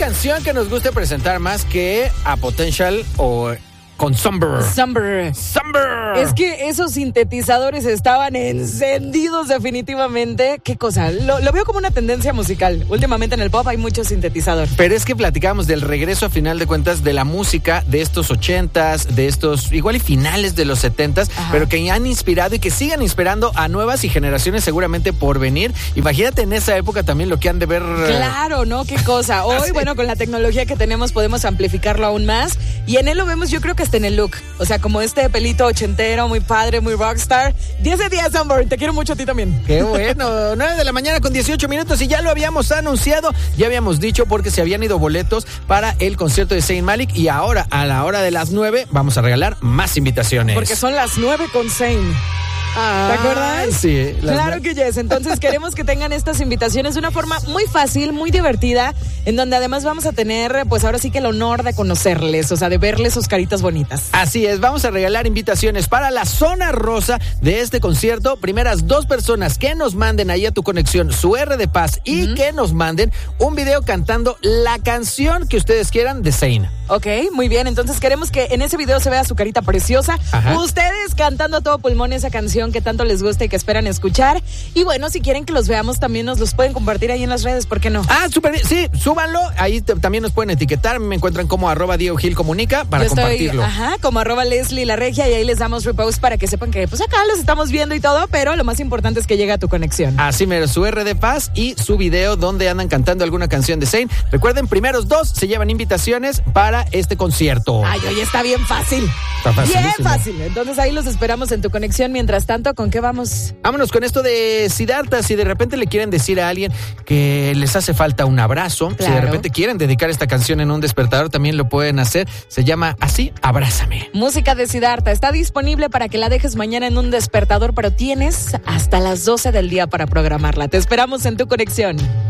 canción que nos gusta presentar más que a Potential o con Somber. Es que esos sintetizadores estaban encendidos definitivamente. ¿Qué cosa? Lo veo como una tendencia musical. Últimamente en el pop hay mucho sintetizador. Pero es que platicábamos del regreso a final de cuentas de la música de estos 80s, de estos igual y finales de los 70s, pero que han inspirado y que sigan inspirando a nuevas y generaciones seguramente por venir. Imagínate en esa época también lo que han de ver. Claro, ¿no? Qué cosa. Hoy, bueno, con la tecnología que tenemos podemos amplificarlo aún más. Y en él lo vemos, yo creo que hasta en el look. O sea, como este pelito ochentero, muy padre, muy rockstar. 10 de 10, Somber. Te quiero mucho a ti también. Qué bueno. 9 de la mañana con 18 minutos y ya lo habíamos anunciado, ya habíamos dicho porque se habían ido boletos para el concierto de Zayn Malik y ahora a la hora de las 9 vamos a regalar más invitaciones. Porque son las 9 con Zayn. ¿Te acuerdas? Sí. Claro que yes. Entonces queremos que tengan estas invitaciones de una forma muy fácil, muy divertida, en donde además vamos a tener, pues ahora sí que el honor de conocerles, o sea, de verles sus caritas bonitas. Así es, vamos a regalar invitaciones para la zona rosa de este concierto. Primeras 2 personas que nos manden ahí a tu conexión su R de paz y que nos manden un video cantando la canción que ustedes quieran de Zayn. Ok, muy bien. Entonces queremos que en ese video se vea su carita preciosa. Ustedes cantando a todo pulmón esa canción que tanto les gusta y que esperan escuchar. Y bueno, si quieren que los veamos, también nos los pueden compartir ahí en las redes, ¿por qué no? Súper bien. Sí, súbanlo. Ahí también nos pueden etiquetar. Me encuentran como @DiegoGilComunica para compartirlo. Como @Leslie La Regia y ahí les damos repost para que sepan que pues acá los estamos viendo y todo, pero lo más importante es que llegue a tu conexión. Así mero, su R de paz y su video donde andan cantando alguna canción de Zayn. Recuerden, primeros 2 se llevan invitaciones para este concierto. Ay, oye, está bien fácil. Está bien fácil. Entonces ahí los esperamos en tu conexión. Mientras tanto, ¿con qué vamos? Vámonos con esto de Siddhartha. Si de repente le quieren decir a alguien que les hace falta un abrazo, si de repente quieren dedicar esta canción en un despertador, también lo pueden hacer. Se llama así, Abrázame. Música de Siddhartha. Está disponible para que la dejes mañana en un despertador, pero tienes hasta las 12 del día para programarla. Te esperamos en tu conexión.